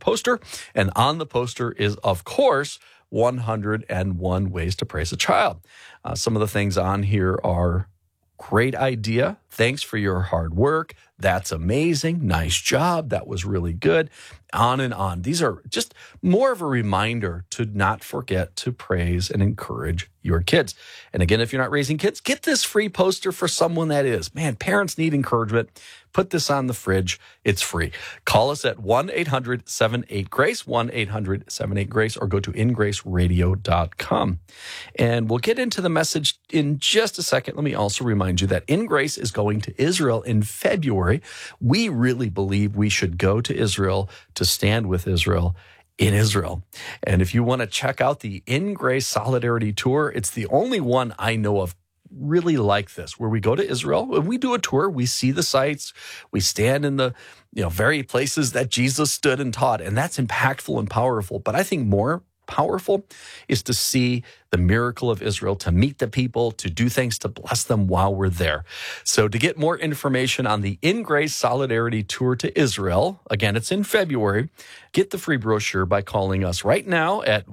poster. And on the poster is, of course, 101 ways to praise a child. Some of the things on here are: great idea. Thanks for your hard work. That's amazing. Nice job. That was really good. On and on. These are just more of a reminder to not forget to praise and encourage your kids. And again, if you're not raising kids, get this free poster for someone that is. Man, parents need encouragement. Put this on the fridge. It's free. Call us at 1-800-78-GRACE, 1-800-78-GRACE, or go to ingraceradio.com. And we'll get into the message in just a second. Let me also remind you that In Grace is going to Israel in February. We really believe we should go to Israel to stand with Israel in Israel. And if you want to check out the In Grace Solidarity Tour, it's the only one I know of really like this, where we go to Israel. When we do a tour, we see the sites, we stand in the very places that Jesus stood and taught, and that's impactful and powerful. But I think more powerful is to see the miracle of Israel, to meet the people, to do things to bless them while we're there. So to get more information on the In Grace Solidarity Tour to Israel, again, it's in February, get the free brochure by calling us right now at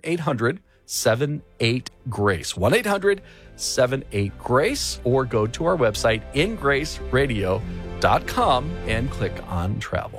1-800-78-GRACE, 1-800-78-GRACE, or go to our website, ingraceradio.com, and click on travel.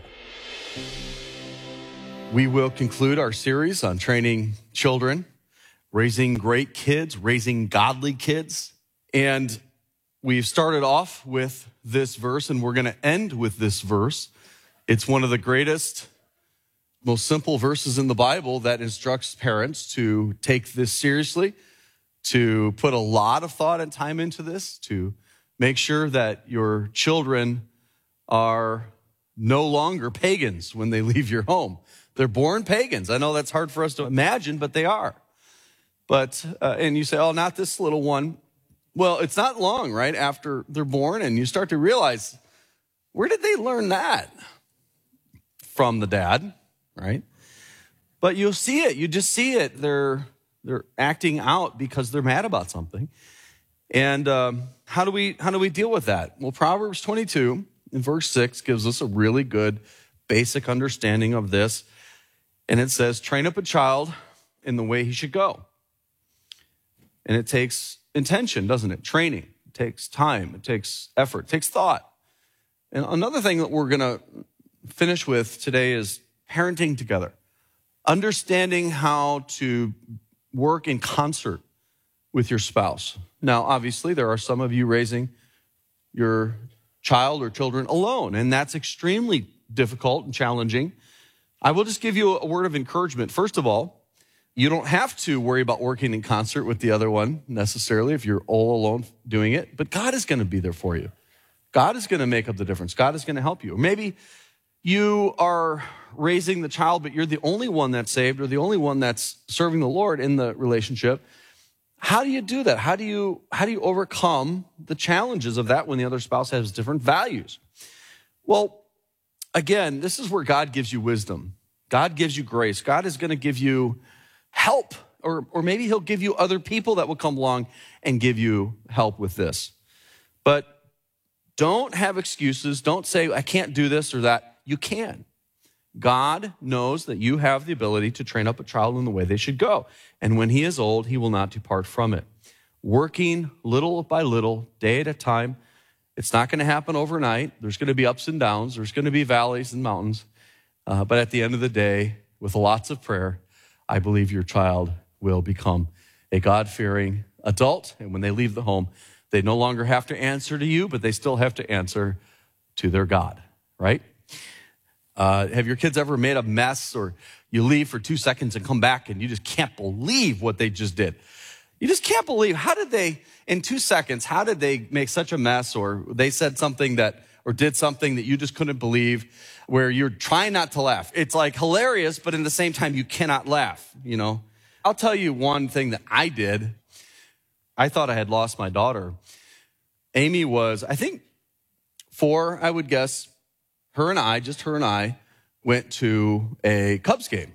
We will conclude our series on training children, raising great kids, raising godly kids. And we've started off with this verse, and we're going to end with this verse. It's one of the greatest, most simple verses in the Bible that instructs parents to take this seriously, to put a lot of thought and time into this, to make sure that your children are no longer pagans when they leave your home. They're born pagans. I know that's hard for us to imagine, but they are. But, and you say, oh, not this little one. Well, it's not long, right, after they're born, and you start to realize, where did they learn that? From the dad, right? But you'll see it. You just see it. They're acting out because they're mad about something. And how do we deal with that? Well, Proverbs 22 in verse 6 gives us a really good basic understanding of this. And it says, train up a child in the way he should go. And it takes intention, doesn't it? Training. It takes time. It takes effort. It takes thought. And another thing that we're going to finish with today is parenting together. Understanding how to work in concert with your spouse. Now, obviously, there are some of you raising your child or children alone, and that's extremely difficult and challenging. I will just give you a word of encouragement. First of all, you don't have to worry about working in concert with the other one necessarily if you're all alone doing it, but God is going to be there for you. God is going to make up the difference. God is going to help you. Or maybe you are raising the child, but you're the only one that's saved or the only one that's serving the Lord in the relationship. How do you do that? How do you overcome the challenges of that when the other spouse has different values? Well, again, this is where God gives you wisdom. God gives you grace. God is going to give you help, or maybe he'll give you other people that will come along and give you help with this. But don't have excuses. Don't say, I can't do this or that. You can. God knows that you have the ability to train up a child in the way they should go. And when he is old, he will not depart from it. Working little by little, day at a time. It's not going to happen overnight. There's going to be ups and downs. There's going to be valleys and mountains. But at the end of the day, with lots of prayer, I believe your child will become a God-fearing adult. And when they leave the home, they no longer have to answer to you, but they still have to answer to their God, right? Have your kids ever made a mess, or you leave for 2 seconds and come back and you just can't believe what they just did? You just can't believe, how did they, in 2 seconds, how did they make such a mess, or they said something or did something that you just couldn't believe, where you're trying not to laugh. It's like hilarious, but in the same time, you cannot laugh, you know? I'll tell you one thing that I did. I thought I had lost my daughter. Amy was, I think, 4, I would guess. Her and I went to a Cubs game.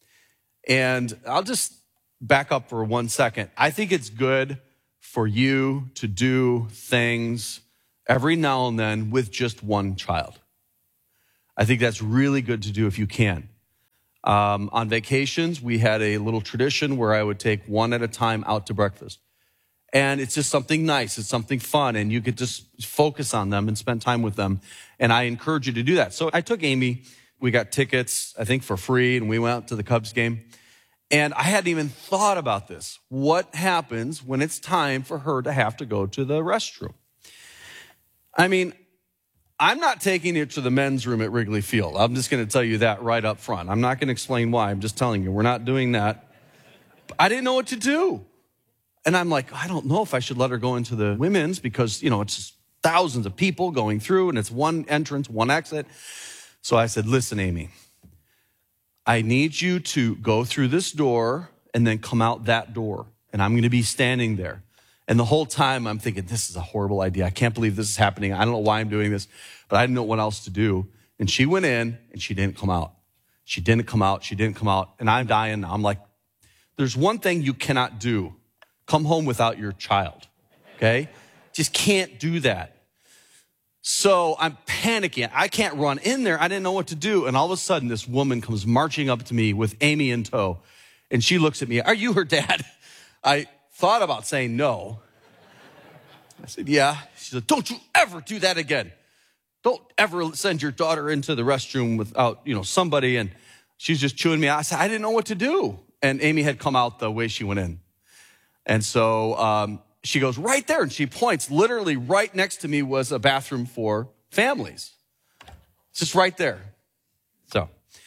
And I'll just back up for 1 second. I think it's good for you to do things every now and then with just one child. I think that's really good to do if you can. On vacations, we had a little tradition where I would take one at a time out to breakfast. And it's just something nice. It's something fun. And you could just focus on them and spend time with them. And I encourage you to do that. So I took Amy. We got tickets, I think, for free. And we went out to the Cubs game. And I hadn't even thought about this. What happens when it's time for her to have to go to the restroom? I mean, I'm not taking you to the men's room at Wrigley Field. I'm just going to tell you that right up front. I'm not going to explain why. I'm just telling you, we're not doing that. I didn't know what to do. And I'm like, I don't know if I should let her go into the women's because, it's just thousands of people going through and it's one entrance, one exit. So I said, listen, Amy, I need you to go through this door and then come out that door. And I'm going to be standing there. And the whole time I'm thinking, this is a horrible idea. I can't believe this is happening. I don't know why I'm doing this, but I didn't know what else to do. And she went in and she didn't come out. She didn't come out. She didn't come out. And I'm dying. I'm like, there's one thing you cannot do. Come home without your child, okay? Just can't do that. So I'm panicking. I can't run in there. I didn't know what to do. And all of a sudden, this woman comes marching up to me with Amy in tow. And she looks at me, are you her dad? I thought about saying no. I said, yeah. She said, don't you ever do that again. Don't ever send your daughter into the restroom without, somebody. And she's just chewing me out. I said, I didn't know what to do. And Amy had come out the way she went in. And so she goes right there and she points. Literally right next to me was a bathroom for families. It's just right there. So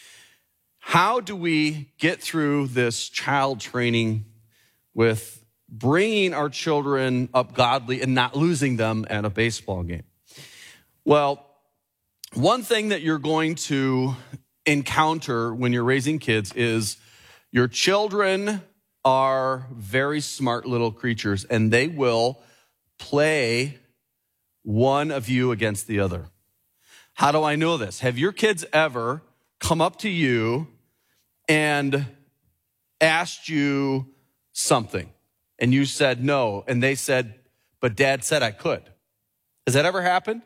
how do we get through this child training with bringing our children up godly and not losing them at a baseball game? Well, one thing that you're going to encounter when you're raising kids is your children are very smart little creatures, and they will play one of you against the other. How do I know this? Have your kids ever come up to you and asked you something, and you said no, and they said, but Dad said I could? Has that ever happened?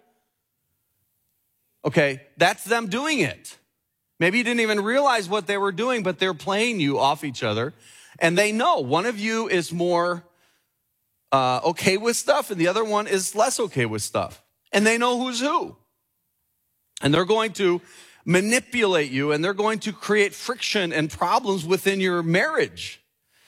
Okay, that's them doing it. Maybe you didn't even realize what they were doing, but they're playing you off each other. And they know one of you is more okay with stuff and the other one is less okay with stuff. And they know who's who. And they're going to manipulate you and they're going to create friction and problems within your marriage.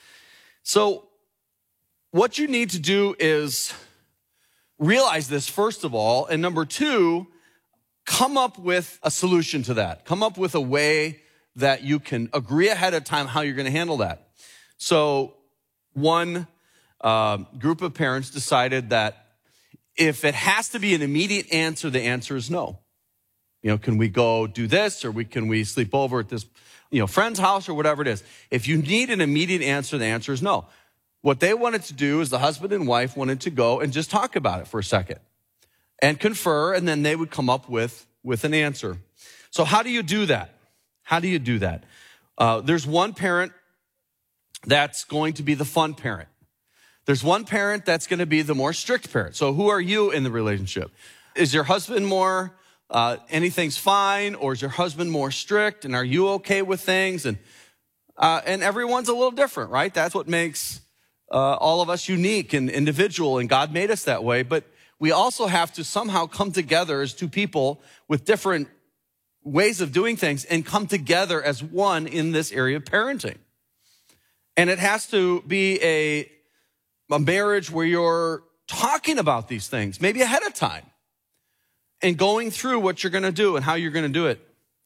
So what you need to do is realize this, first of all. And number two, come up with a solution to that. Come up with a way that you can agree ahead of time how you're going to handle that. So one group of parents decided that if it has to be an immediate answer, the answer is no. Can we go do this or can we sleep over at this, friend's house or whatever it is? If you need an immediate answer, the answer is no. What they wanted to do is the husband and wife wanted to go and just talk about it for a second and confer, and then they would come up with an answer. So how do you do that? How do you do that? There's one parent that's going to be the fun parent. There's one parent that's going to be the more strict parent. So who are you in the relationship? Is your husband more, anything's fine, or is your husband more strict, and are you okay with things? And everyone's a little different, right? That's what makes all of us unique and individual, and God made us that way. But we also have to somehow come together as two people with different ways of doing things and come together as one in this area of parenting. And it has to be a marriage where you're talking about these things, maybe ahead of time, and going through what you're going to do and how you're going to do it.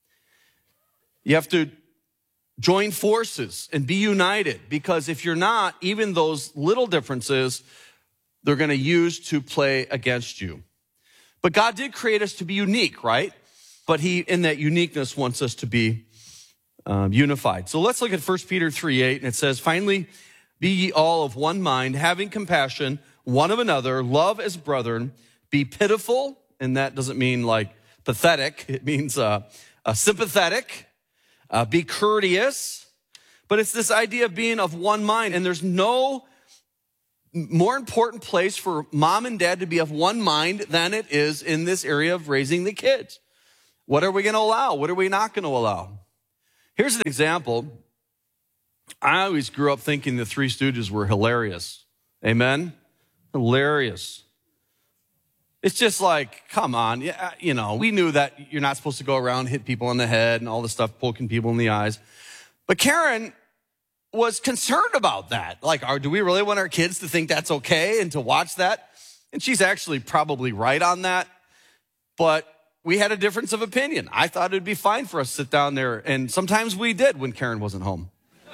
You have to join forces and be united, because if you're not, even those little differences, they're going to use to play against you. But God did create us to be unique, right? But he, in that uniqueness, wants us to be unified. So let's look at 1 Peter 3:8, and it says, finally, be ye all of one mind, having compassion one of another, love as brethren, be pitiful, and that doesn't mean like pathetic. It means sympathetic, be courteous. But it's this idea of being of one mind, and there's no more important place for mom and dad to be of one mind than it is in this area of raising the kids. What are we going to allow? What are we not going to allow? Here's an example. I always grew up thinking the Three Stooges were hilarious. Amen? Hilarious. It's just like, come on. Yeah, you know, we knew that you're not supposed to go around, hit people on the head and all this stuff, poking people in the eyes. But Karen was concerned about that. Like, do we really want our kids to think that's okay and to watch that? And she's actually probably right on that. But we had a difference of opinion. I thought it'd be fine for us to sit down there. And sometimes we did when Karen wasn't home.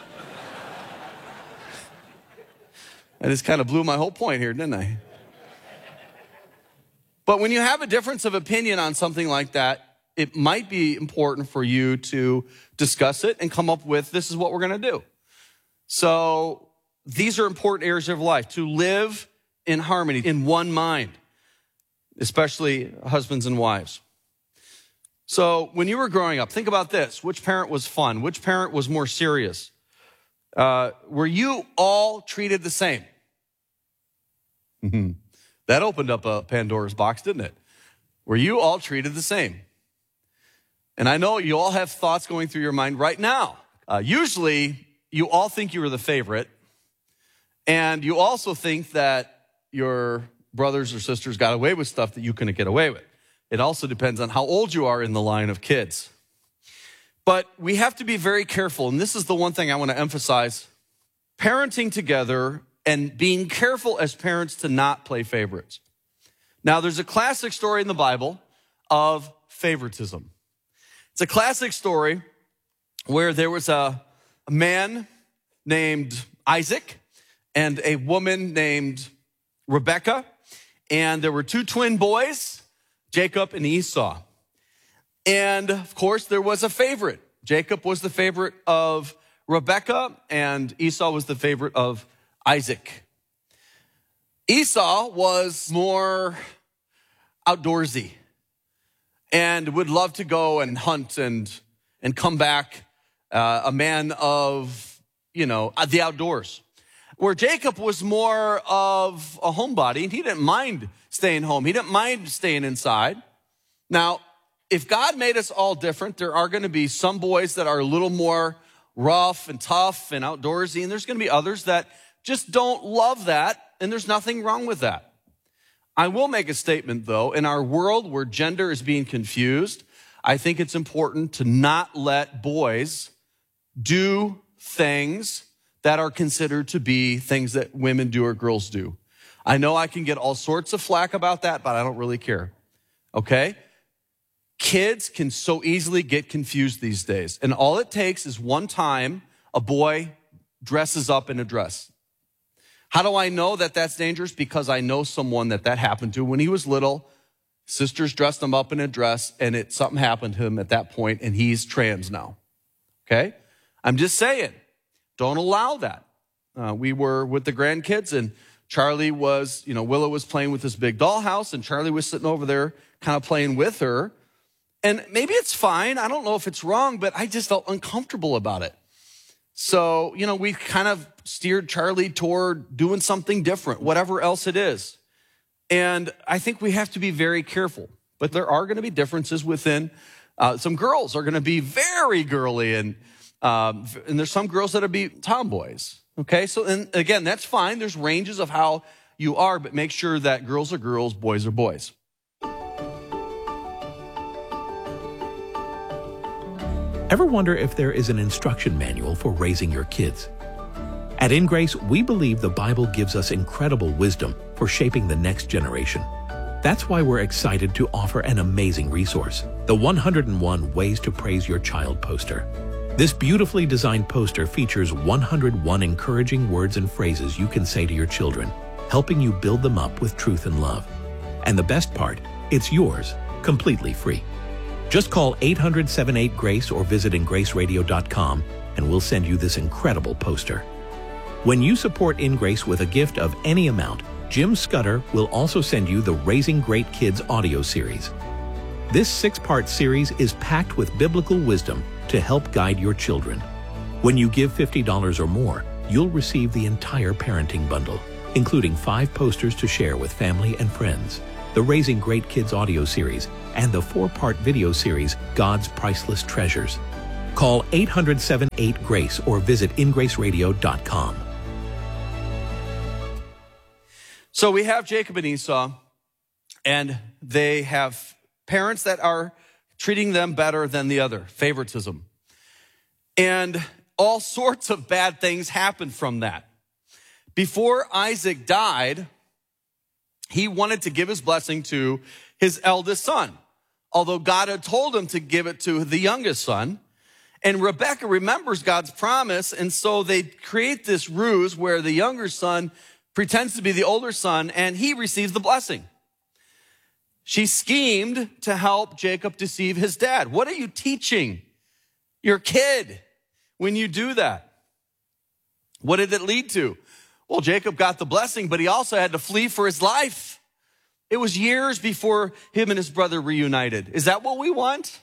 I just kind of blew my whole point here, didn't I? But when you have a difference of opinion on something like that, it might be important for you to discuss it and come up with, this is what we're going to do. So these are important areas of life, to live in harmony, in one mind, especially husbands and wives. So when you were growing up, think about this. Which parent was fun? Which parent was more serious? Were you all treated the same? That opened up a Pandora's box, didn't it? Were you all treated the same? And I know you all have thoughts going through your mind right now. Usually, you all think you were the favorite, and you also think that your brothers or sisters got away with stuff that you couldn't get away with. It also depends on how old you are in the line of kids. But we have to be very careful, and this is the one thing I want to emphasize. Parenting together and being careful as parents to not play favorites. Now, there's a classic story in the Bible of favoritism. It's a classic story where there was a man named Isaac and a woman named Rebekah, and there were two twin boys, Jacob and Esau. And, of course, there was a favorite. Jacob was the favorite of Rebekah, and Esau was the favorite of Isaac. Esau was more outdoorsy and would love to go and hunt and come back, a man of, the outdoors. Where Jacob was more of a homebody, and he didn't mind staying home. He didn't mind staying inside. Now, if God made us all different, there are going to be some boys that are a little more rough and tough and outdoorsy, and there's going to be others that just don't love that, and there's nothing wrong with that. I will make a statement, though. In our world where gender is being confused, I think it's important to not let boys do things that are considered to be things that women do or girls do. I know I can get all sorts of flack about that, but I don't really care, okay? Kids can so easily get confused these days, and all it takes is one time a boy dresses up in a dress. How do I know that that's dangerous? Because I know someone that happened to when he was little. Sisters dressed him up in a dress, and something happened to him at that point, and he's trans now, okay? I'm just saying, don't allow that. We were with the grandkids, and Charlie was, Willow was playing with this big dollhouse, and Charlie was sitting over there kind of playing with her. And maybe it's fine. I don't know if it's wrong, but I just felt uncomfortable about it. So, we kind of steered Charlie toward doing something different, whatever else it is. And I think we have to be very careful. But there are going to be differences within. Some girls are going to be very girly, and there's some girls that'll be tomboys. Okay, so and again, that's fine. There's ranges of how you are, but make sure that girls are girls, boys are boys. Ever wonder if there is an instruction manual for raising your kids? At InGrace, we believe the Bible gives us incredible wisdom for shaping the next generation. That's why we're excited to offer an amazing resource, the 101 Ways to Praise Your Child poster. This beautifully designed poster features 101 encouraging words and phrases you can say to your children, helping you build them up with truth and love. And the best part, it's yours, completely free. Just call 800-78-GRACE or visit ingraceradio.com and we'll send you this incredible poster. When you support InGrace with a gift of any amount, Jim Scudder will also send you the Raising Great Kids audio series. This 6-part series is packed with biblical wisdom to help guide your children. When you give $50 or more, you'll receive the entire parenting bundle, including 5 posters to share with family and friends, the Raising Great Kids audio series, and the 4-part video series, God's Priceless Treasures. Call 800-78-GRACE or visit ingraceradio.com. So we have Jacob and Esau, and they have parents that are treating them better than the other, favoritism. And all sorts of bad things happen from that. Before Isaac died, he wanted to give his blessing to his eldest son, although God had told him to give it to the youngest son. And Rebekah remembers God's promise, and so they create this ruse where the younger son pretends to be the older son, and he receives the blessing. She schemed to help Jacob deceive his dad. What are you teaching your kid when you do that? What did it lead to? Well, Jacob got the blessing, but he also had to flee for his life. It was years before him and his brother reunited. Is that what we want?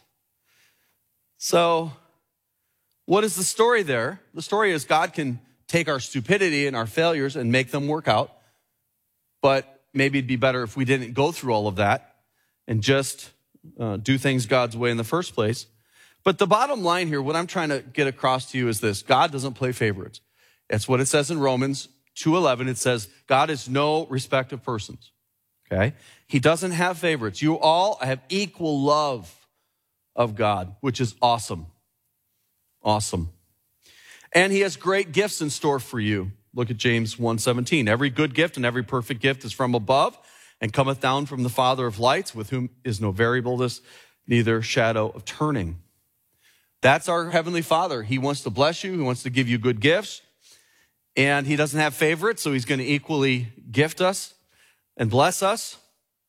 So, what is the story there? The story is God can take our stupidity and our failures and make them work out. But maybe it'd be better if we didn't go through all of that and just do things God's way in the first place. But the bottom line here, what I'm trying to get across to you is this: God doesn't play favorites. That's what it says in Romans 2:11. It says, God is no respect of persons. Okay? He doesn't have favorites. You all have equal love of God, which is awesome. Awesome. And he has great gifts in store for you. Look at James 1:17. Every good gift and every perfect gift is from above and cometh down from the Father of lights, with whom is no variableness, neither shadow of turning. That's our Heavenly Father. He wants to bless you. He wants to give you good gifts. And he doesn't have favorites, so he's going to equally gift us and bless us.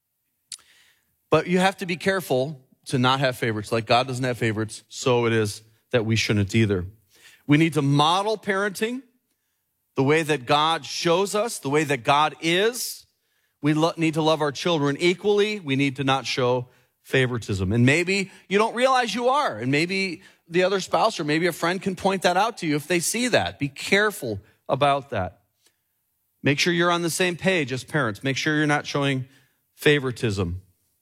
But you have to be careful to not have favorites. Like God doesn't have favorites, so it is that we shouldn't either. We need to model parenting the way that God shows us, the way that God is. We need to love our children equally. We need to not show favoritism. And maybe you don't realize you are, and maybe the other spouse or maybe a friend can point that out to you if they see that. Be careful about that. Make sure you're on the same page as parents. Make sure you're not showing favoritism.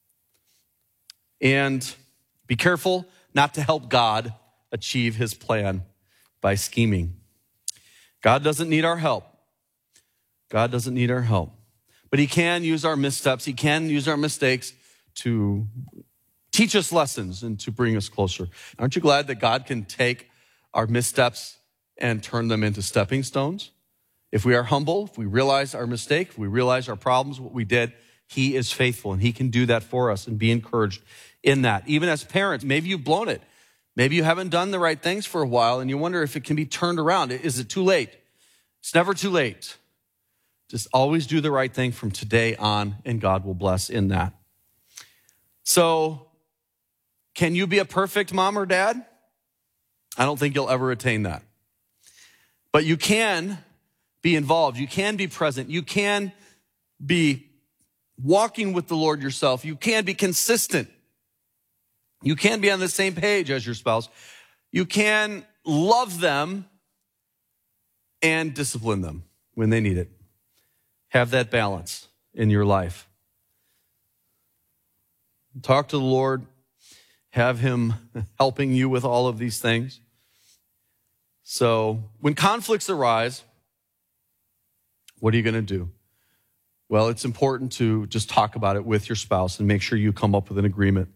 And be careful not to help God achieve his plan by scheming. God doesn't need our help. God doesn't need our help. But he can use our missteps. He can use our mistakes to teach us lessons and to bring us closer. Aren't you glad that God can take our missteps and turn them into stepping stones? If we are humble, if we realize our mistake, if we realize our problems, what we did, he is faithful and he can do that for us, and be encouraged in that. Even as parents, maybe you've blown it. Maybe you haven't done the right things for a while and you wonder if it can be turned around. Is it too late? It's never too late. Just always do the right thing from today on, and God will bless in that. So, can you be a perfect mom or dad? I don't think you'll ever attain that. But you can be involved. You can be present. You can be walking with the Lord yourself. You can be consistent. You can be on the same page as your spouse. You can love them and discipline them when they need it. Have that balance in your life. Talk to the Lord. Have him helping you with all of these things. So when conflicts arise, what are you going to do? Well, it's important to just talk about it with your spouse and make sure you come up with an agreement.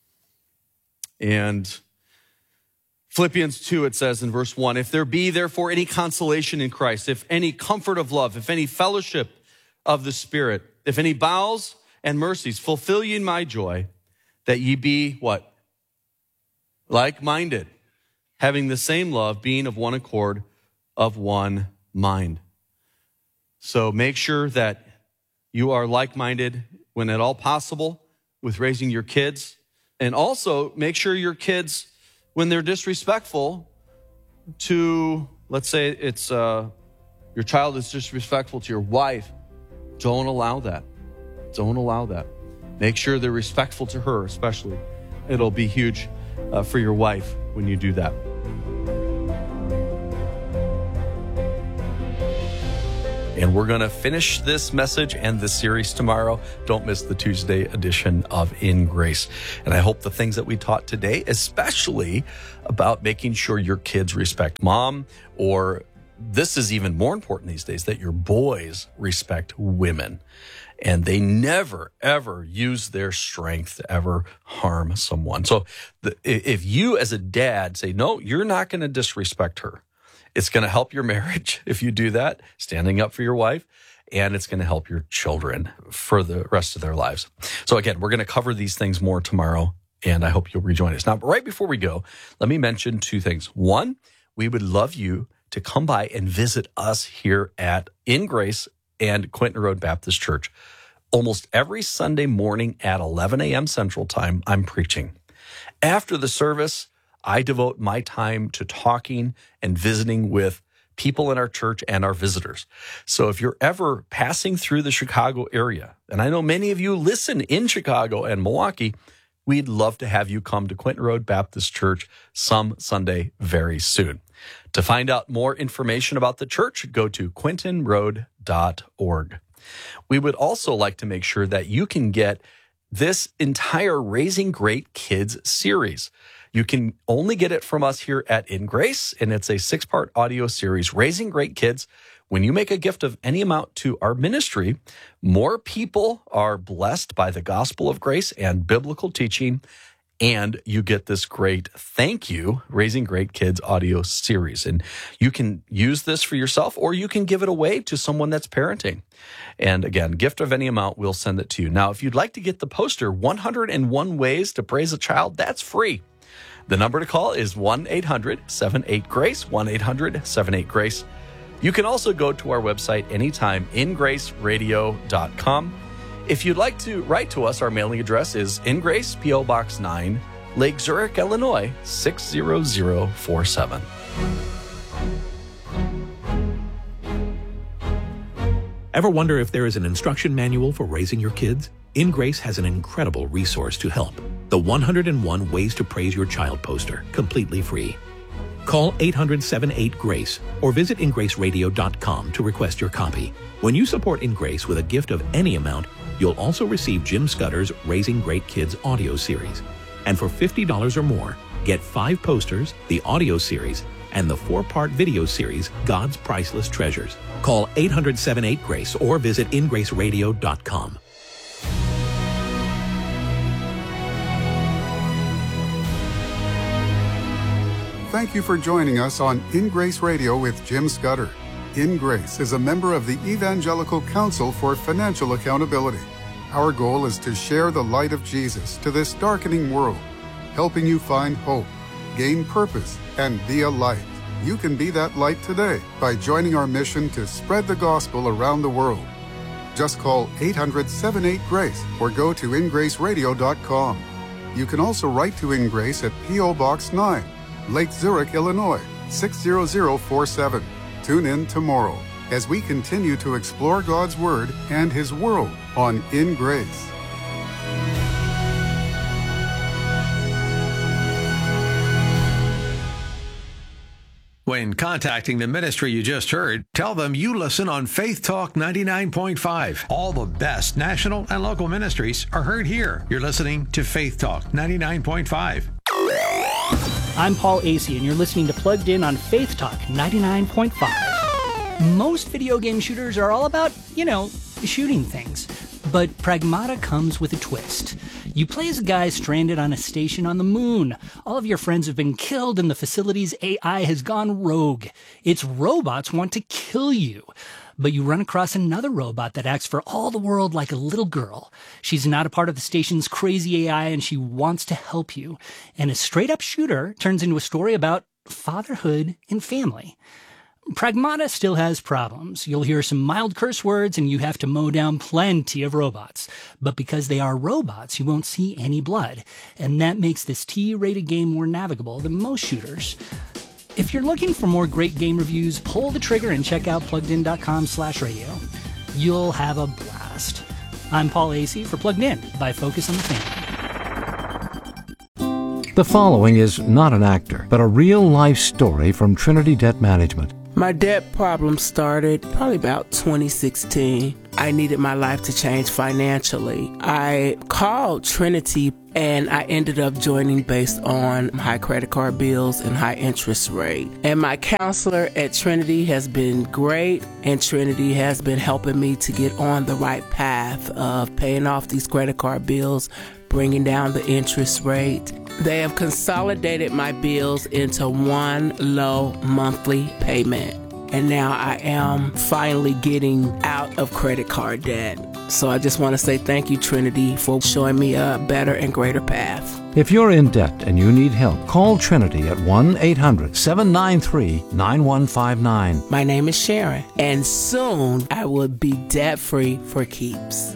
And Philippians 2, it says in verse 1, if there be therefore any consolation in Christ, if any comfort of love, if any fellowship of the Spirit, if any bowels and mercies, fulfill ye my joy, that ye be what? Like-minded, having the same love, being of one accord, of one mind. So make sure that you are like-minded when at all possible with raising your kids. And also make sure your kids, when they're disrespectful to, let's say it's your child is disrespectful to your wife, don't allow that. Don't allow that. Make sure they're respectful to her, especially. It'll be huge for your wife when you do that. And we're going to finish this message and this series tomorrow. Don't miss the Tuesday edition of In Grace. And I hope the things that we taught today, especially about making sure your kids respect mom, or this is even more important these days, that your boys respect women. And they never, ever use their strength to ever harm someone. So if you as a dad say, no, you're not going to disrespect her, it's going to help your marriage if you do that, standing up for your wife, and it's going to help your children for the rest of their lives. So again, we're going to cover these things more tomorrow, and I hope you'll rejoin us. Now, right before we go, let me mention two things. One, we would love you to come by and visit us here at In Grace and Quinton Road Baptist Church. Almost every Sunday morning at 11 a.m. Central Time, I'm preaching. After the service, I devote my time to talking and visiting with people in our church and our visitors. So if you're ever passing through the Chicago area, and I know many of you listen in Chicago and Milwaukee, we'd love to have you come to Quinton Road Baptist Church some Sunday very soon. To find out more information about the church, go to quintonroad.org. We would also like to make sure that you can get this entire Raising Great Kids series. You can only get it from us here at In Grace, and it's a 6-part audio series, Raising Great Kids. When you make a gift of any amount to our ministry, more people are blessed by the gospel of grace and biblical teaching, and you get this great thank you, Raising Great Kids audio series. And you can use this for yourself, or you can give it away to someone that's parenting. And again, gift of any amount, we'll send it to you. Now, if you'd like to get the poster, 101 Ways to Praise a Child, that's free. The number to call is 1-800-78-GRACE, 1-800-78-GRACE. You can also go to our website anytime, ingraceradio.com. If you'd like to write to us, our mailing address is In Grace, P.O. Box 9, Lake Zurich, Illinois, 60047. Ever wonder if there is an instruction manual for raising your kids? In Grace has an incredible resource to help. The 101 Ways to Praise Your Child poster, completely free. Call 800-78-GRACE or visit ingraceradio.com to request your copy. When you support In Grace with a gift of any amount, you'll also receive Jim Scudder's Raising Great Kids audio series. And for $50 or more, get 5 posters, the audio series, and the 4-part video series, God's Priceless Treasures. Call 800-78-GRACE or visit ingraceradio.com. Thank you for joining us on In Grace Radio with Jim Scudder. In Grace is a member of the Evangelical Council for Financial Accountability. Our goal is to share the light of Jesus to this darkening world, helping you find hope, gain purpose, and be a light. You can be that light today by joining our mission to spread the gospel around the world. Just call 800-78-GRACE or go to ingraceradio.com. You can also write to In Grace at P.O. Box 9, Lake Zurich, Illinois, 60047. Tune in tomorrow as we continue to explore God's Word and His world on In Grace. When contacting the ministry you just heard, tell them you listen on Faith Talk 99.5. All the best national and local ministries are heard here. You're listening to Faith Talk 99.5. I'm Paul Acey, and you're listening to Plugged In on Faith Talk 99.5. Most video game shooters are all about, shooting things. But Pragmata comes with a twist. You play as a guy stranded on a station on the moon. All of your friends have been killed, and the facility's AI has gone rogue. Its robots want to kill you. But you run across another robot that acts for all the world like a little girl. She's not a part of the station's crazy AI, and she wants to help you. And a straight-up shooter turns into a story about fatherhood and family. Pragmata still has problems. You'll hear some mild curse words, and you have to mow down plenty of robots. But because they are robots, you won't see any blood. And that makes this T-rated game more navigable than most shooters. If you're looking for more great game reviews, pull the trigger and check out PluggedIn.com/radio. You'll have a blast. I'm Paul Acey for Plugged In by Focus on the Family. The following is not an actor, but a real-life story from Trinity Debt Management. My debt problem started probably about 2016. I needed my life to change financially. I called Trinity and I ended up joining based on high credit card bills and high interest rate. And my counselor at Trinity has been great, and Trinity has been helping me to get on the right path of paying off these credit card bills, bringing down the interest rate. They have consolidated my bills into one low monthly payment. And now I am finally getting out of credit card debt. So I just want to say thank you, Trinity, for showing me a better and greater path. If you're in debt and you need help, call Trinity at 1-800-793-9159. My name is Sharon, and soon I will be debt-free for keeps.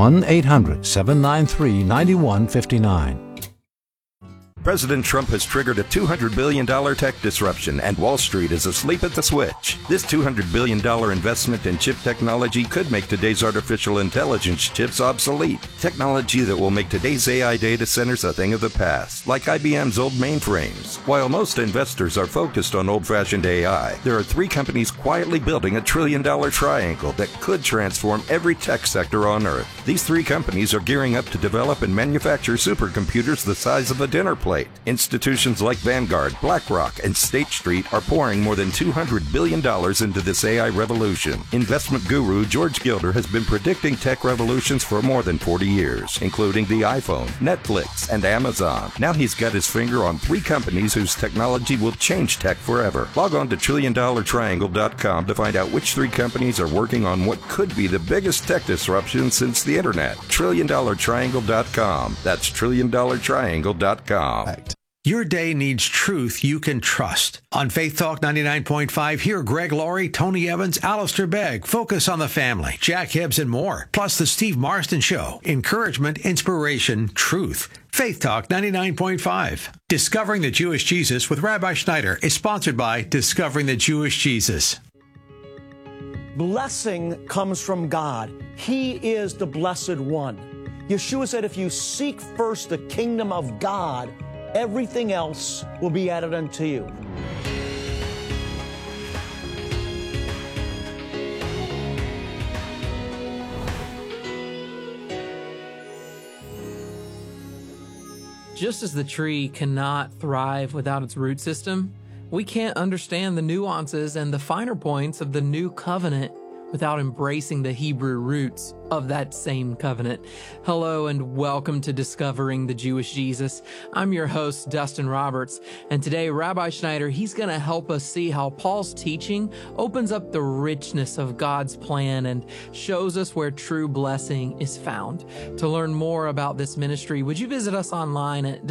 1-800-793-9159. President Trump has triggered a $200 billion tech disruption, and Wall Street is asleep at the switch. This $200 billion investment in chip technology could make today's artificial intelligence chips obsolete. Technology that will make today's AI data centers a thing of the past, like IBM's old mainframes. While most investors are focused on old-fashioned AI, there are three companies quietly building a trillion-dollar triangle that could transform every tech sector on Earth. These three companies are gearing up to develop and manufacture supercomputers the size of a dinner plate. Institutions like Vanguard, BlackRock, and State Street are pouring more than $200 billion into this AI revolution. Investment guru George Gilder has been predicting tech revolutions for more than 40 years, including the iPhone, Netflix, and Amazon. Now he's got his finger on three companies whose technology will change tech forever. Log on to TrillionDollarTriangle.com to find out which three companies are working on what could be the biggest tech disruption since the internet. TrillionDollarTriangle.com. That's TrillionDollarTriangle.com. Your day needs truth you can trust. On Faith Talk 99.5, hear Greg Laurie, Tony Evans, Alistair Begg, Focus on the Family, Jack Hibbs, and more. Plus the Steve Marston Show. Encouragement, inspiration, truth. Faith Talk 99.5. Discovering the Jewish Jesus with Rabbi Schneider is sponsored by Discovering the Jewish Jesus. Blessing comes from God. He is the Blessed One. Yeshua said, if you seek first the kingdom of God, everything else will be added unto you. Just as the tree cannot thrive without its root system, we can't understand the nuances and the finer points of the new covenant without embracing the Hebrew roots of that same covenant. Hello and welcome to Discovering the Jewish Jesus. I'm your host, Dustin Roberts, and today Rabbi Schneider, he's going to help us see how Paul's teaching opens up the richness of God's plan and shows us where true blessing is found. To learn more about this ministry, would you visit us online at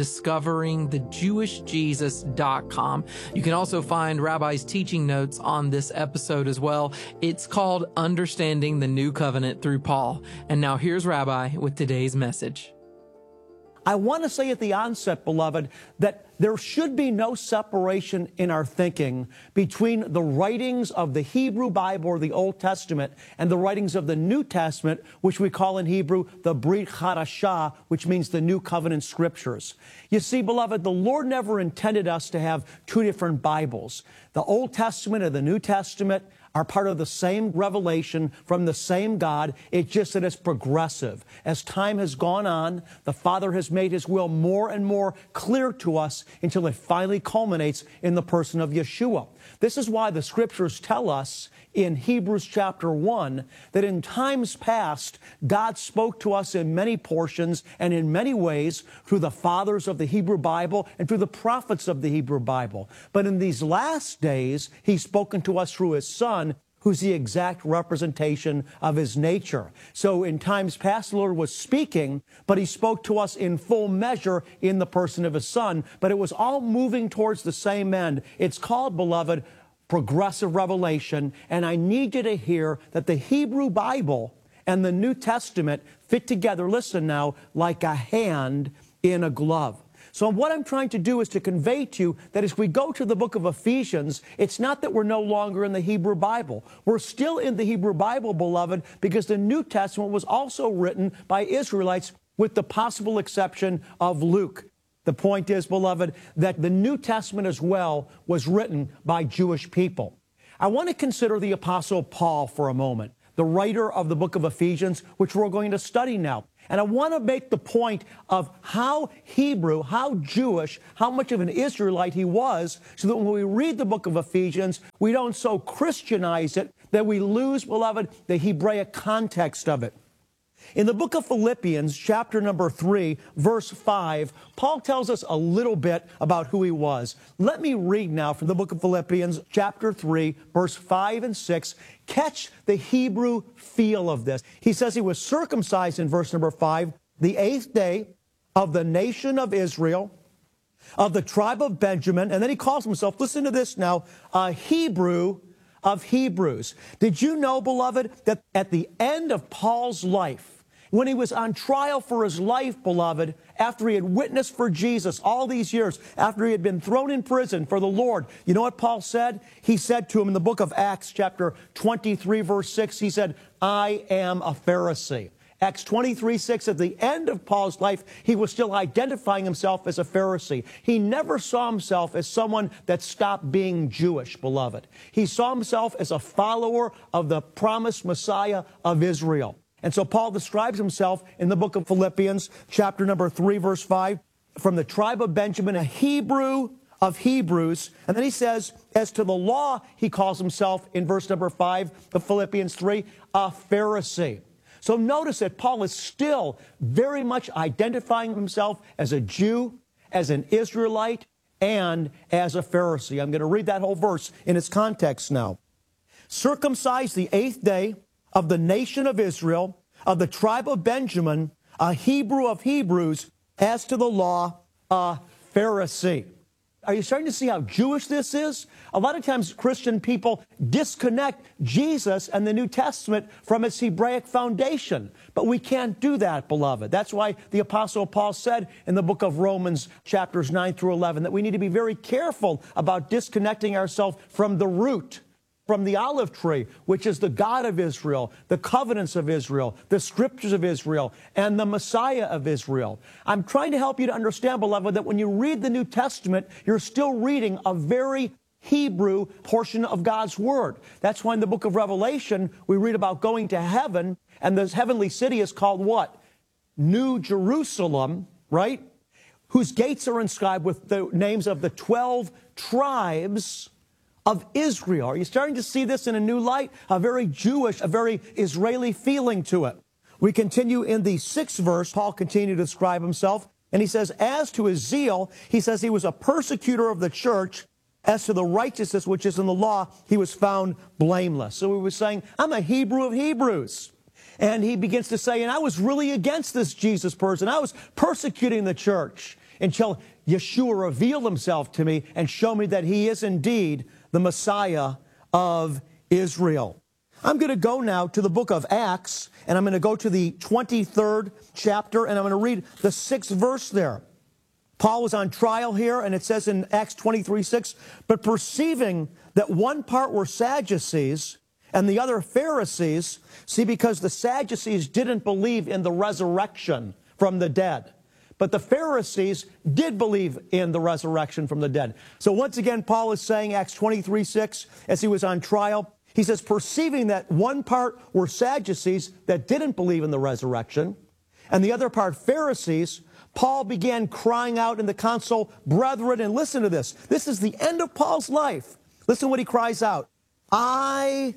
discoveringthejewishjesus.com. You can also find Rabbi's teaching notes on this episode as well. It's called Understanding the New Covenant through Paul. And now here's Rabbi with today's message. I want to say at the onset, beloved, that there should be no separation in our thinking between the writings of the Hebrew Bible or the Old Testament and the writings of the New Testament, which we call in Hebrew the Brit Hadashah, which means the New Covenant Scriptures. You see, beloved, the Lord never intended us to have two different Bibles. The Old Testament and the New Testament are part of the same revelation from the same God. It's just that it's progressive. As time has gone on, the Father has made His will more and more clear to us until it finally culminates in the person of Yeshua. This is why the Scriptures tell us in Hebrews chapter 1 that in times past, God spoke to us in many portions and in many ways through the fathers of the Hebrew Bible and through the prophets of the Hebrew Bible. But in these last days, He's spoken to us through His Son, who's the exact representation of His nature. So in times past, the Lord was speaking, but He spoke to us in full measure in the person of His Son. But it was all moving towards the same end. It's called, beloved, progressive revelation. And I need you to hear that the Hebrew Bible and the New Testament fit together, listen now, like a hand in a glove. So what I'm trying to do is to convey to you that as we go to the book of Ephesians, it's not that we're no longer in the Hebrew Bible. We're still in the Hebrew Bible, beloved, because the New Testament was also written by Israelites with the possible exception of Luke. The point is, beloved, that the New Testament as well was written by Jewish people. I want to consider the Apostle Paul for a moment, the writer of the book of Ephesians, which we're going to study now. And I want to make the point of how Hebrew, how Jewish, how much of an Israelite he was, so that when we read the book of Ephesians, we don't so Christianize it that we lose, beloved, the Hebraic context of it. In the book of Philippians, chapter number 3, verse 5, Paul tells us a little bit about who he was. Let me read now from the book of Philippians, chapter 3, verse 5 and 6. Catch the Hebrew feel of this. He says he was circumcised in verse number 5, the 8th day of the nation of Israel, of the tribe of Benjamin, and then he calls himself, listen to this now, a Hebrew of Hebrews. Did you know, beloved, that at the end of Paul's life, when he was on trial for his life, beloved, after he had witnessed for Jesus all these years, after he had been thrown in prison for the Lord, you know what Paul said? He said to him in the book of Acts, chapter 23, verse 6, he said, I am a Pharisee. Acts 23:6, at the end of Paul's life, he was still identifying himself as a Pharisee. He never saw himself as someone that stopped being Jewish, beloved. He saw himself as a follower of the promised Messiah of Israel. And so Paul describes himself in the book of Philippians, chapter number 3, verse 5, from the tribe of Benjamin, a Hebrew of Hebrews. And then he says, as to the law, he calls himself in verse number 5 of Philippians 3, a Pharisee. So notice that Paul is still very much identifying himself as a Jew, as an Israelite, and as a Pharisee. I'm going to read that whole verse in its context now. Circumcised the 8th day of the nation of Israel, of the tribe of Benjamin, a Hebrew of Hebrews, as to the law, a Pharisee. Are you starting to see how Jewish this is? A lot of times Christian people disconnect Jesus and the New Testament from its Hebraic foundation. But we can't do that, beloved. That's why the Apostle Paul said in the book of Romans, chapters 9 through 11, that we need to be very careful about disconnecting ourselves from the root, from the olive tree, which is the God of Israel, the covenants of Israel, the scriptures of Israel, and the Messiah of Israel. I'm trying to help you to understand, beloved, that when you read the New Testament, you're still reading a very Hebrew portion of God's Word. That's why in the book of Revelation, we read about going to heaven, and this heavenly city is called what? New Jerusalem, right? Whose gates are inscribed with the names of the 12 tribes of Israel. Are you starting to see this in a new light? A very Jewish, a very Israeli feeling to it. We continue in the 6th verse. Paul continued to describe himself, and he says, as to his zeal, he says he was a persecutor of the church. As to the righteousness which is in the law, he was found blameless. So he was saying, I'm a Hebrew of Hebrews. And he begins to say, and I was really against this Jesus person. I was persecuting the church until Yeshua revealed himself to me and showed me that he is indeed the Messiah of Israel. I'm going to go now to the book of Acts, and I'm going to go to the 23rd chapter, and I'm going to read the 6th verse there. Paul was on trial here, and it says in Acts 23:6, but perceiving that one part were Sadducees and the other Pharisees, see, because the Sadducees didn't believe in the resurrection from the dead. But the Pharisees did believe in the resurrection from the dead. So once again, Paul is saying, Acts 23:6, as he was on trial, he says, perceiving that one part were Sadducees that didn't believe in the resurrection, and the other part Pharisees, Paul began crying out in the council, brethren, and listen to this. This is the end of Paul's life. Listen to what he cries out. I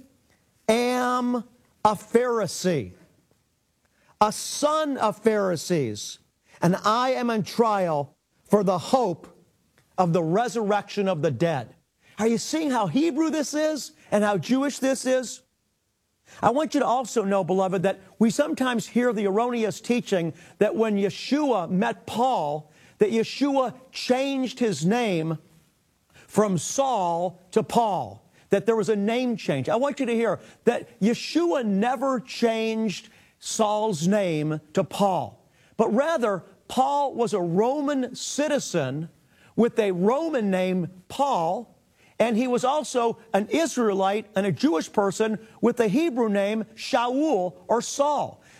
am a Pharisee, a son of Pharisees, and I am on trial for the hope of the resurrection of the dead. Are you seeing how Hebrew this is and how Jewish this is? I want you to also know, beloved, that we sometimes hear the erroneous teaching that when Yeshua met Paul, that Yeshua changed his name from Saul to Paul, that there was a name change. I want you to hear that Yeshua never changed Saul's name to Paul, but rather Paul was a Roman citizen with a Roman name, Paul, and he was also an Israelite and a Jewish person with the Hebrew name Shaul or Saul.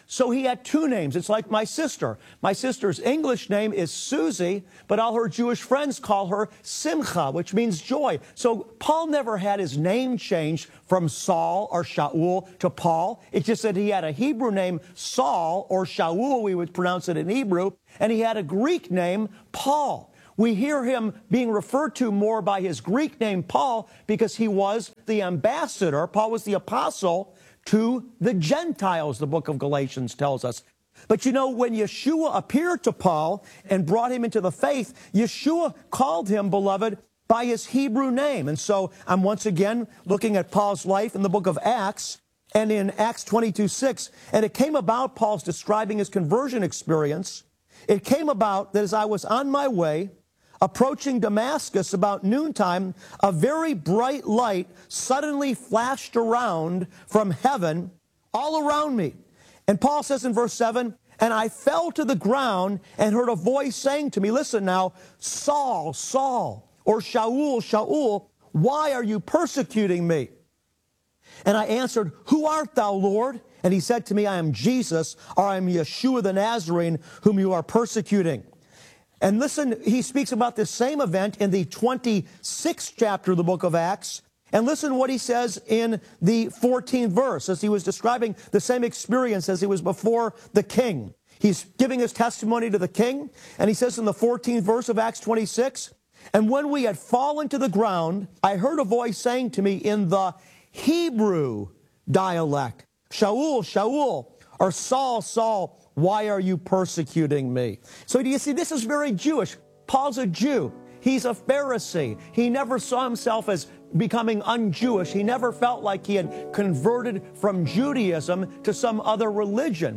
So he had two names. It's like my sister. My sister's English name is Susie, but all her Jewish friends call her Simcha, which means joy. So Paul never had his name changed from Saul or Shaul to Paul. It just said he had a Hebrew name, Saul, or Shaul, we would pronounce it in Hebrew, and he had a Greek name, Paul. We hear him being referred to more by his Greek name, Paul, because he was the ambassador. Paul was the apostle to the Gentiles, the book of Galatians tells us. But you know, when Yeshua appeared to Paul and brought him into the faith, Yeshua called him, beloved, by his Hebrew name. And so I'm once again looking at Paul's life in the book of Acts, and in Acts 22:6, and it came about, Paul's describing his conversion experience, it came about that as I was on my way, approaching Damascus about noontime, a very bright light suddenly flashed around from heaven all around me. And Paul says in verse 7, and I fell to the ground and heard a voice saying to me, listen now, Saul, Saul, or Shaul, Shaul, why are you persecuting me? And I answered, who art thou, Lord? And he said to me, I am Jesus, or I am Yeshua the Nazarene, whom you are persecuting. And listen, he speaks about this same event in the 26th chapter of the book of Acts. And listen what he says in the 14th verse, as he was describing the same experience as he was before the king. He's giving his testimony to the king, and he says in the 14th verse of Acts 26, and when we had fallen to the ground, I heard a voice saying to me in the Hebrew dialect, Shaul, Shaul, or Saul, Saul, why are you persecuting me? So do you see, this is very Jewish. Paul's a Jew. He's a Pharisee. He never saw himself as becoming un-Jewish. He never felt like he had converted from Judaism to some other religion.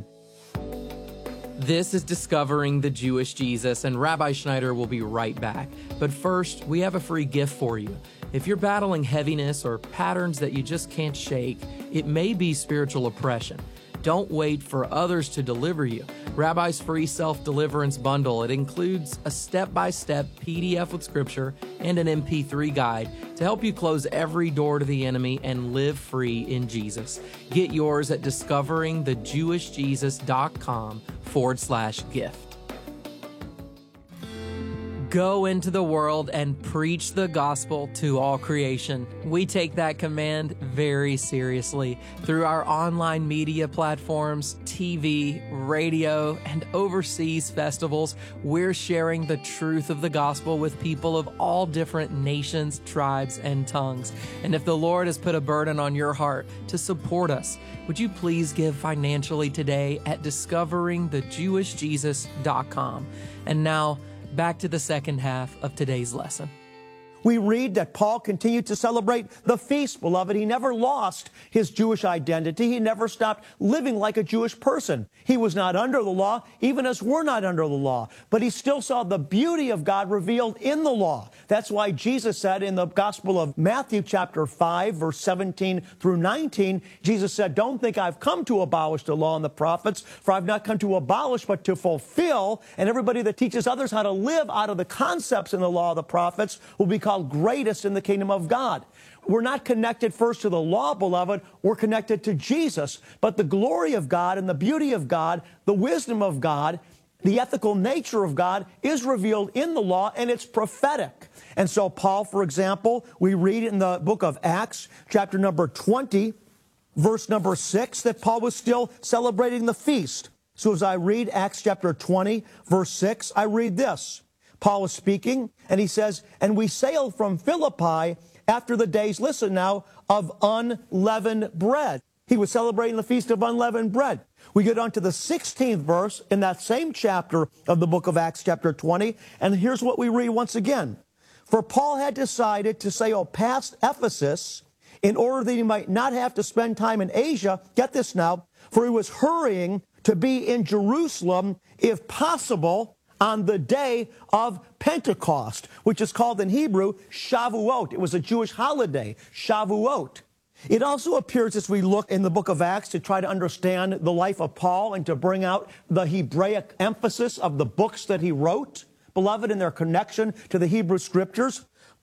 This is Discovering the Jewish Jesus, and Rabbi Schneider will be right back. But first, we have a free gift for you. If you're battling heaviness or patterns that you just can't shake, it may be spiritual oppression. Don't wait for others to deliver you. Rabbi's free self-deliverance bundle. It includes a step-by-step PDF with scripture and an MP3 guide to help you close every door to the enemy and live free in Jesus. Get yours at discoveringthejewishjesus.com/gift. Go into the world and preach the gospel to all creation. We take that command very seriously. Through our online media platforms, TV, radio, and overseas festivals, we're sharing the truth of the gospel with people of all different nations, tribes, and tongues. And if the Lord has put a burden on your heart to support us, would you please give financially today at discoveringthejewishjesus.com. And now, back to the second half of today's lesson. We read that Paul continued to celebrate the feast, beloved. He never lost his Jewish identity. He never stopped living like a Jewish person. He was not under the law, even as we're not under the law. But he still saw the beauty of God revealed in the law. That's why Jesus said in the Gospel of Matthew chapter 5, verse 17 through 19, Jesus said, don't think I've come to abolish the law and the prophets, for I've not come to abolish, but to fulfill. And everybody that teaches others how to live out of the concepts in the law of the prophets will be called greatest in the kingdom of God. We're not connected first to the law, beloved. We're connected to Jesus. But the glory of God and the beauty of God, the wisdom of God, the ethical nature of God is revealed in the law, and it's prophetic. And so Paul, for example, we read in the book of Acts, chapter number 20, verse number 6, that Paul was still celebrating the feast. So as I read Acts chapter 20, verse 6, I read this. Paul is speaking, and he says, and we sailed from Philippi after the days, listen now, of unleavened bread. He was celebrating the feast of unleavened bread. We get on to the 16th verse in that same chapter of the book of Acts, chapter 20, and here's what we read once again. For Paul had decided to sail past Ephesus in order that he might not have to spend time in Asia, get this now, for he was hurrying to be in Jerusalem, if possible, on the day of Pentecost, which is called in Hebrew Shavuot. It was a Jewish holiday, Shavuot. It also appears as we look in the book of Acts to try to understand the life of Paul and to bring out the Hebraic emphasis of the books that he wrote, beloved, in their connection to the Hebrew Scriptures.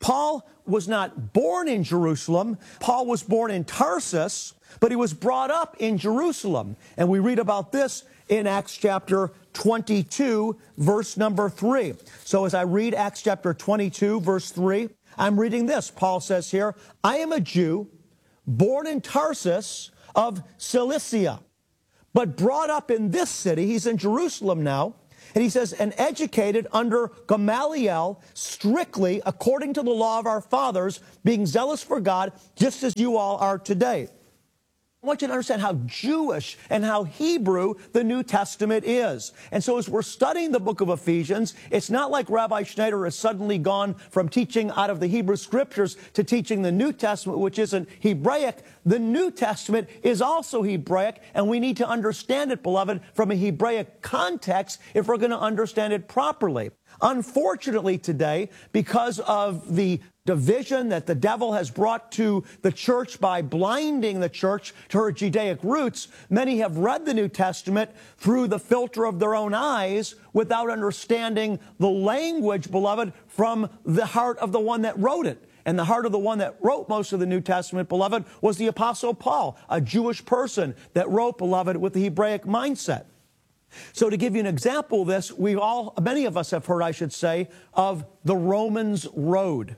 Paul was not born in Jerusalem. Paul was born in Tarsus, but he was brought up in Jerusalem. And we read about this in Acts chapter 22, verse number 3. So as I read Acts chapter 22, verse 3, I'm reading this. Paul says here, I am a Jew, born in Tarsus of Cilicia, but brought up in this city. He's in Jerusalem now. And he says, and educated under Gamaliel, strictly according to the law of our fathers, being zealous for God, just as you all are today. I want you to understand how Jewish and how Hebrew the New Testament is. And so as we're studying the book of Ephesians, it's not like Rabbi Schneider has suddenly gone from teaching out of the Hebrew Scriptures to teaching the New Testament, which isn't Hebraic. The New Testament is also Hebraic, and we need to understand it, beloved, from a Hebraic context if we're going to understand it properly. Unfortunately today, because of the division that the devil has brought to the church by blinding the church to her Judaic roots, many have read the New Testament through the filter of their own eyes without understanding the language, beloved, from the heart of the one that wrote it. And the heart of the one that wrote most of the New Testament, beloved, was the Apostle Paul, a Jewish person that wrote, beloved, with the Hebraic mindset. So to give you an example of this, many of us have heard, I should say, of the Romans Road.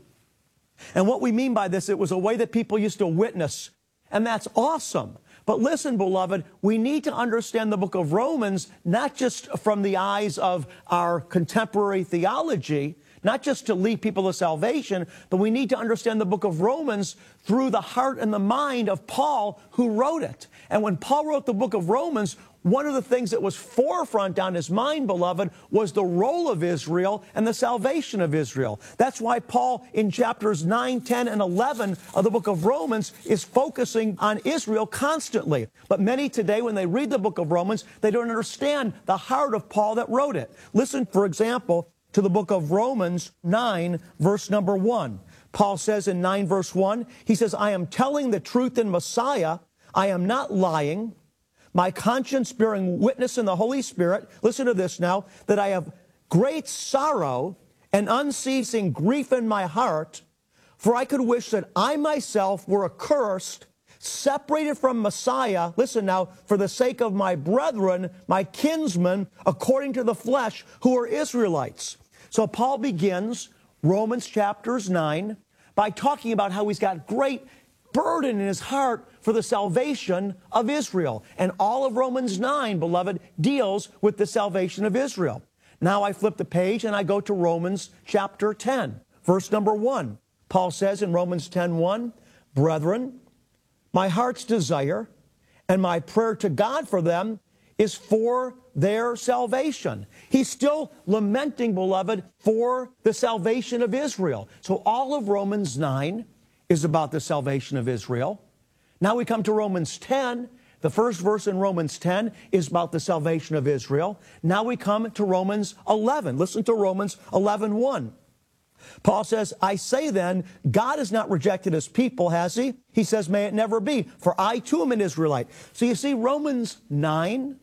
And what we mean by this, it was a way that people used to witness. And that's awesome. But listen, beloved, we need to understand the book of Romans, not just from the eyes of our contemporary theology, not just to lead people to salvation, but we need to understand the book of Romans through the heart and the mind of Paul, who wrote it. And when Paul wrote the book of Romans, one of the things that was forefront on his mind, beloved, was the role of Israel and the salvation of Israel. That's why Paul, in chapters 9, 10, and 11 of the book of Romans, is focusing on Israel constantly. But many today, when they read the book of Romans, they don't understand the heart of Paul that wrote it. Listen, for example, to the book of Romans 9, verse number 1. Paul says in 9, verse 1, he says, I am telling the truth in Messiah. I am not lying. My conscience bearing witness in the Holy Spirit, listen to this now, that I have great sorrow and unceasing grief in my heart, for I could wish that I myself were accursed, separated from Messiah, listen now, for the sake of my brethren, my kinsmen, according to the flesh, who are Israelites. So Paul begins Romans chapters 9 by talking about how he's got great burden in his heart for the salvation of Israel. And all of Romans 9, beloved, deals with the salvation of Israel. Now I flip the page and I go to Romans chapter 10, verse number 1. Paul says in Romans 10:1, brethren, my heart's desire and my prayer to God for them is for their salvation. He's still lamenting, beloved, for the salvation of Israel. So all of Romans 9 is about the salvation of Israel. Now we come to Romans 10. The first verse in Romans 10 is about the salvation of Israel. Now we come to Romans 11. Listen to Romans 11:1. Paul says, I say then, God has not rejected his people, has he? He says, may it never be, for I too am an Israelite. So you see, Romans 9,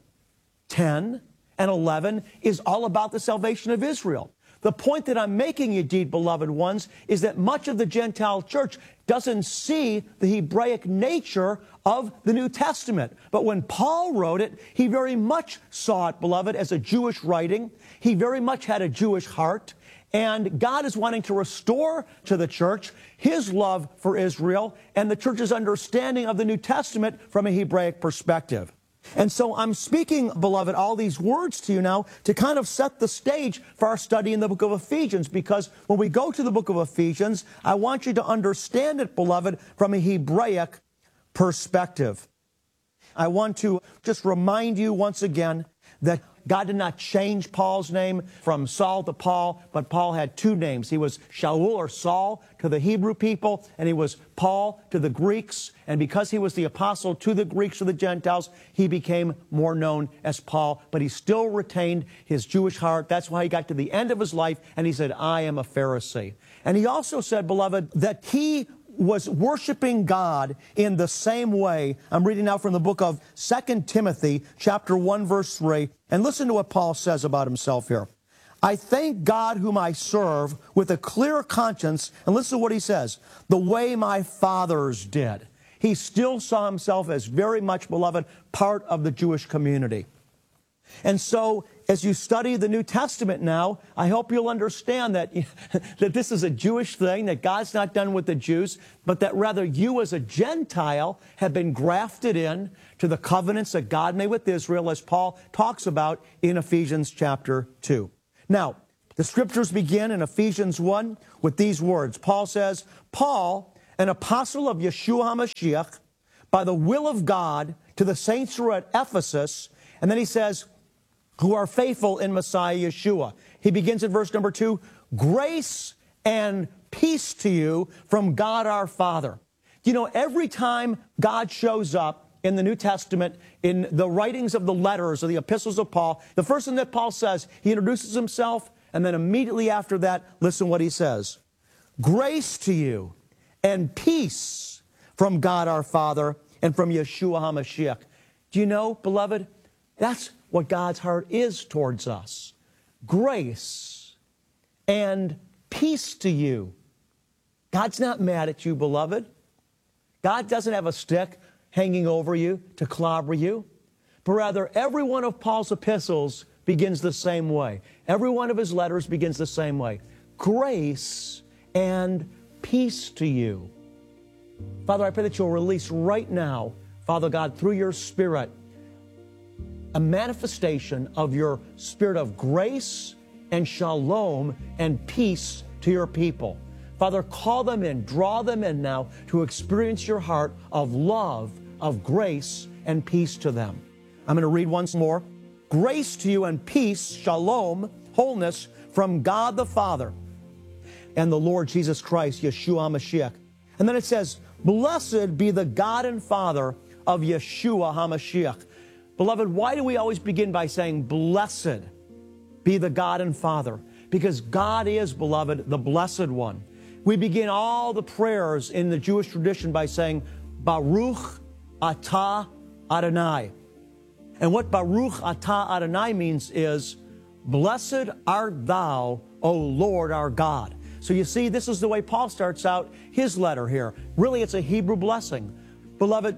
10, and 11 is all about the salvation of Israel. The point that I'm making, indeed, beloved ones, is that much of the Gentile church doesn't see the Hebraic nature of the New Testament. But when Paul wrote it, he very much saw it, beloved, as a Jewish writing. He very much had a Jewish heart. And God is wanting to restore to the church his love for Israel and the church's understanding of the New Testament from a Hebraic perspective. And so I'm speaking, beloved, all these words to you now to kind of set the stage for our study in the book of Ephesians, because when we go to the book of Ephesians, I want you to understand it, beloved, from a Hebraic perspective. I want to just remind you once again that God did not change Paul's name from Saul to Paul, but Paul had two names. He was Shaul, or Saul, to the Hebrew people, and he was Paul to the Greeks. And because he was the apostle to the Greeks or the Gentiles, he became more known as Paul. But he still retained his Jewish heart. That's why he got to the end of his life, and he said, I am a Pharisee. And he also said, beloved, that he was worshiping God in the same way. I'm reading now from the book of 2 Timothy, chapter 1, verse 3. And listen to what Paul says about himself here. I thank God whom I serve with a clear conscience. And listen to what he says, the way my fathers did. He still saw himself as very much, beloved, part of the Jewish community. And so, as you study the New Testament now, I hope you'll understand that, that this is a Jewish thing, that God's not done with the Jews, but that rather you as a Gentile have been grafted in to the covenants that God made with Israel, as Paul talks about in Ephesians chapter 2. Now, the scriptures begin in Ephesians 1 with these words. Paul says, Paul, an apostle of Yeshua HaMashiach, by the will of God, to the saints who are at Ephesus, and then he says, who are faithful in Messiah Yeshua. He begins in verse number 2, grace and peace to you from God our Father. You know, every time God shows up in the New Testament, in the writings of the letters or the epistles of Paul, the first thing that Paul says, he introduces himself, and then immediately after that, listen what he says. Grace to you and peace from God our Father and from Yeshua HaMashiach. Do you know, beloved, that's what God's heart is towards us. Grace and peace to you. God's not mad at you, beloved. God doesn't have a stick hanging over you to clobber you. But rather, every one of Paul's epistles begins the same way. Every one of his letters begins the same way. Grace and peace to you. Father, I pray that you'll release right now, Father God, through your Spirit, a manifestation of your spirit of grace and shalom and peace to your people. Father, call them in, draw them in now to experience your heart of love, of grace, and peace to them. I'm going to read once more. Grace to you and peace, shalom, wholeness, from God the Father and the Lord Jesus Christ, Yeshua HaMashiach. And then it says, blessed be the God and Father of Yeshua HaMashiach. Beloved, why do we always begin by saying, blessed be the God and Father? Because God is, beloved, the Blessed One. We begin all the prayers in the Jewish tradition by saying, Baruch Atah Adonai. And what Baruch Atah Adonai means is, blessed art thou, O Lord our God. So you see, this is the way Paul starts out his letter here. Really, it's a Hebrew blessing. Beloved,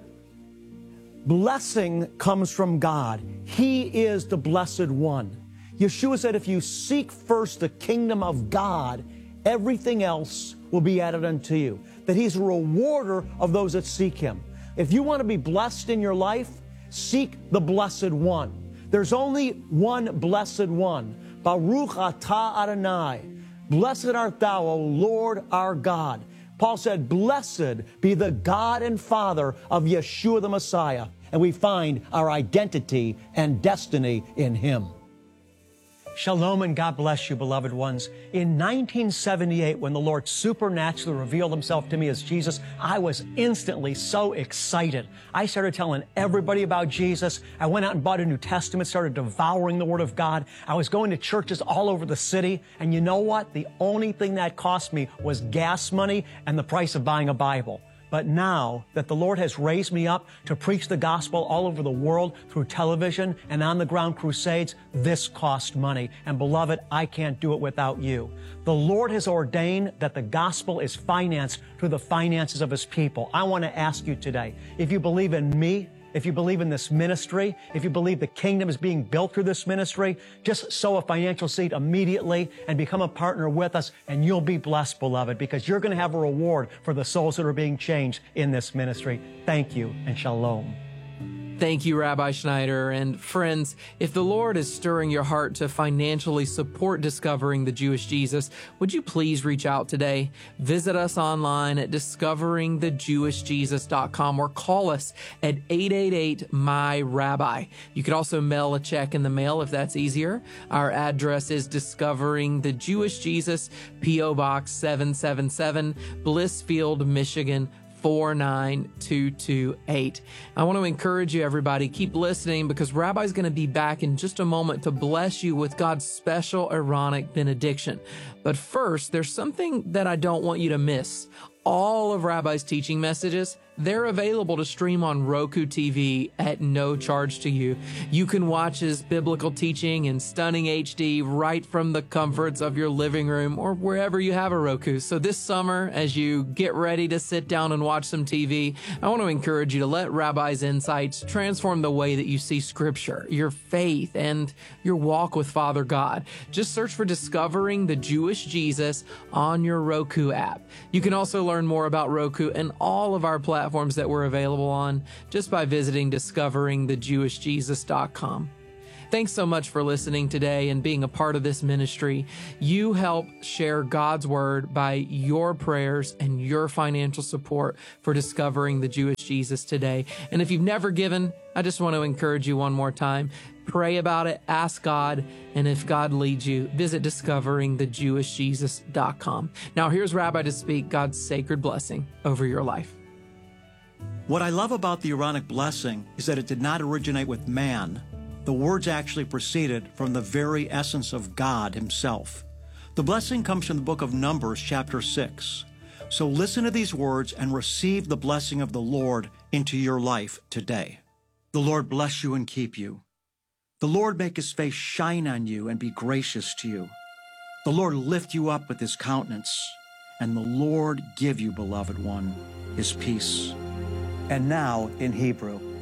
blessing comes from God. He is the Blessed One. Yeshua said, if you seek first the kingdom of God, everything else will be added unto you. That He's a rewarder of those that seek Him. If you want to be blessed in your life, seek the Blessed One. There's only one Blessed One. Baruch Atah Adonai. Blessed art thou, O Lord our God. Paul said, blessed be the God and Father of Yeshua the Messiah. And we find our identity and destiny in Him. Shalom and God bless you, beloved ones. In 1978, when the Lord supernaturally revealed Himself to me as Jesus, I was instantly so excited. I started telling everybody about Jesus. I went out and bought a New Testament, started devouring the Word of God. I was going to churches all over the city. And you know what? The only thing that cost me was gas money and the price of buying a Bible. But now that the Lord has raised me up to preach the gospel all over the world through television and on-the-ground crusades, this cost money. And beloved, I can't do it without you. The Lord has ordained that the gospel is financed through the finances of His people. I want to ask you today, if you believe in me, if you believe in this ministry, if you believe the kingdom is being built through this ministry, just sow a financial seed immediately and become a partner with us, and you'll be blessed, beloved, because you're going to have a reward for the souls that are being changed in this ministry. Thank you, and shalom. Thank you, Rabbi Schneider. And friends, if the Lord is stirring your heart to financially support discovering the Jewish Jesus, would you please reach out today? Visit us online at discoveringthejewishjesus.com or call us at 888-MY-RABBI. You could also mail a check in the mail if that's easier. Our address is Discovering the Jewish Jesus, P.O. Box 777, Blissfield, Michigan 49228. I want to encourage you, everybody, keep listening, because Rabbi's going to be back in just a moment to bless you with God's special Aaronic benediction. But first, there's something that I don't want you to miss. all of Rabbi's teaching messages, they're available to stream on Roku TV at no charge to you. You can watch his biblical teaching in stunning HD right from the comforts of your living room or wherever you have a Roku. So this summer, as you get ready to sit down and watch some TV, I want to encourage you to let Rabbi's insights transform the way that you see Scripture, your faith, and your walk with Father God. Just search for Discovering the Jewish Jesus on your Roku app. You can also learn more about Roku and all of our platforms that we're available on just by visiting discoveringthejewishjesus.com. Thanks so much for listening today and being a part of this ministry. You help share God's word by your prayers and your financial support for Discovering the Jewish Jesus today. And if you've never given, I just want to encourage you one more time. Pray about it, ask God, and if God leads you, visit discoveringthejewishjesus.com. Now here's Rabbi to speak God's sacred blessing over your life. What I love about the Aaronic blessing is that it did not originate with man. The words actually proceeded from the very essence of God himself. The blessing comes from the book of Numbers, chapter 6. So listen to these words and receive the blessing of the Lord into your life today. The Lord bless you and keep you. The Lord make his face shine on you and be gracious to you. The Lord lift you up with his countenance, and the Lord give you, beloved one, his peace. And now in Hebrew.